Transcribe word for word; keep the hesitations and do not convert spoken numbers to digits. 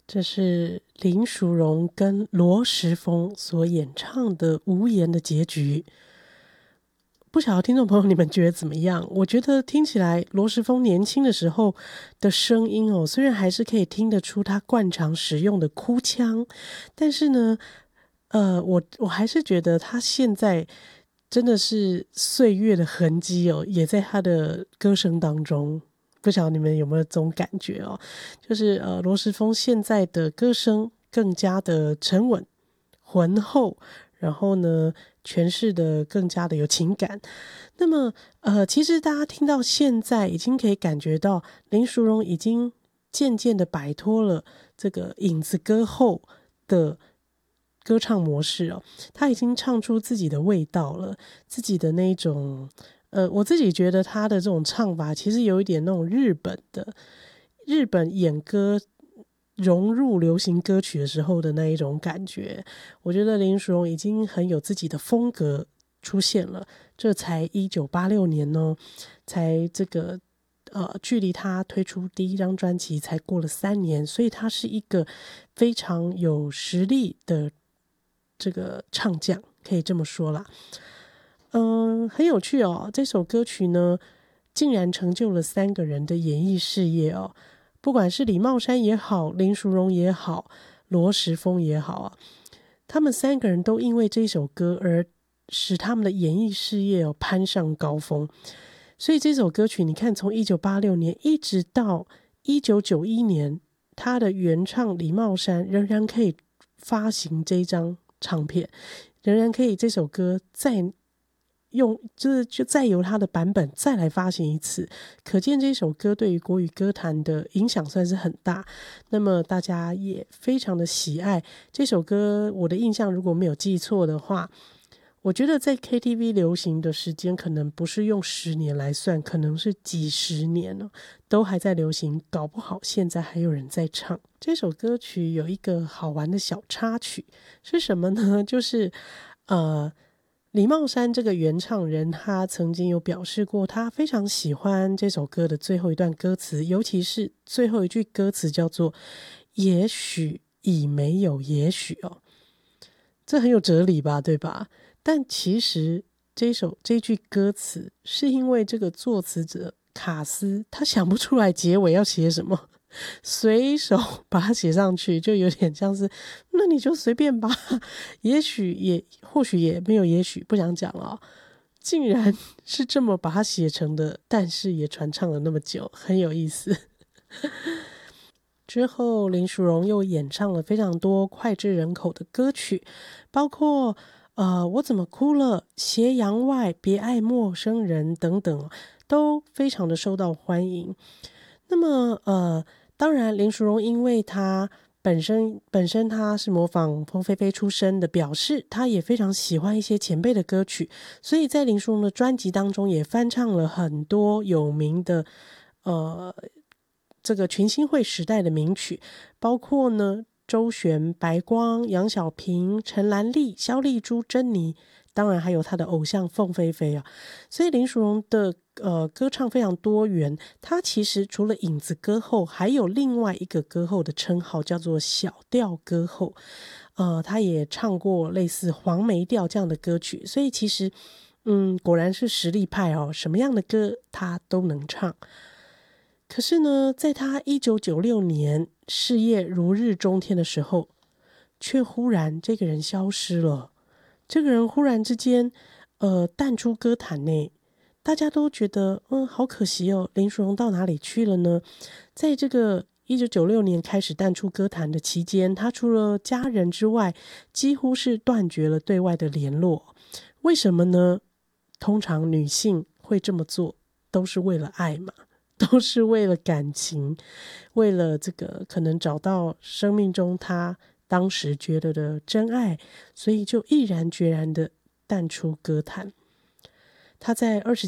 这是林淑荣跟罗时丰所演唱的《无言的结局》。不晓得听众朋友你们觉得怎么样？我觉得听起来罗时丰年轻的时候的声音哦，虽然还是可以听得出他惯常使用的哭腔，但是呢，呃，我我还是觉得他现在真的是岁月的痕迹哦，也在他的歌声当中。不晓得你们有没有这种感觉哦？就是呃，罗时丰现在的歌声更加的沉稳、浑厚，然后呢，诠释的更加的有情感。那么呃，其实大家听到现在已经可以感觉到林淑荣已经渐渐的摆脱了这个影子歌后的歌唱模式哦，他已经唱出自己的味道了，自己的那种呃，我自己觉得他的这种唱法其实有一点那种日本的日本演歌融入流行歌曲的时候的那一种感觉。我觉得林淑荣已经很有自己的风格出现了，这才一九八六年呢，才这个呃，距离他推出第一张专辑才过了三年，所以他是一个非常有实力的这个唱将，可以这么说啦。嗯，很有趣哦，这首歌曲呢，竟然成就了三个人的演艺事业哦。不管是李茂山也好，林淑荣也好，罗时丰也好啊，他们三个人都因为这首歌而使他们的演艺事业哦攀上高峰。所以这首歌曲，你看，从一九八六年一直到一九九一年，他的原唱李茂山仍然可以发行这张唱片，仍然可以这首歌再用就是就再由他的版本再来发行一次，可见这首歌对于国语歌坛的影响算是很大。那么大家也非常的喜爱这首歌。我的印象如果没有记错的话，我觉得在 K T V 流行的时间可能不是用十年来算，可能是几十年了，都还在流行，搞不好现在还有人在唱。这首歌曲有一个好玩的小插曲是什么呢？就是呃李茂山这个原唱人，他曾经有表示过，他非常喜欢这首歌的最后一段歌词，尤其是最后一句歌词叫做“也许已没有也许”哦，这很有哲理吧，对吧？但其实这首这句歌词是因为这个作词者卡斯他想不出来结尾要写什么，随手把它写上去，就有点像是那你就随便吧，也许也或许也没有也许，不想讲了哦，竟然是这么把它写成的，但是也传唱了那么久，很有意思。之后林淑荣又演唱了非常多脍炙人口的歌曲，包括呃我怎么哭了、斜阳外、别爱陌生人等等，都非常的受到欢迎。那么呃当然林淑荣因为她本身本身她是模仿凤飞飞出身的，表示她也非常喜欢一些前辈的歌曲，所以在林淑荣的专辑当中也翻唱了很多有名的呃这个群星会时代的名曲，包括呢周璇、白光、杨小萍、陈兰丽、萧丽珠、珍妮，当然还有她的偶像凤飞飞啊。所以林淑荣的呃歌唱非常多元，她其实除了影子歌后，还有另外一个歌后的称号叫做小调歌后。呃，她也唱过类似黄梅调这样的歌曲，所以其实嗯果然是实力派哦，什么样的歌她都能唱。可是呢，在他一九九六年事业如日中天的时候，却忽然这个人消失了。这个人忽然之间，呃，淡出歌坛内，大家都觉得，嗯，好可惜哦，林淑荣到哪里去了呢？在这个一九九六年开始淡出歌坛的期间，他除了家人之外，几乎是断绝了对外的联络。为什么呢？通常女性会这么做，都是为了爱嘛。都是为了感情，为了这个可能找到生命中他当时觉得的真爱，所以就毅然决然的淡出歌坛。他在二十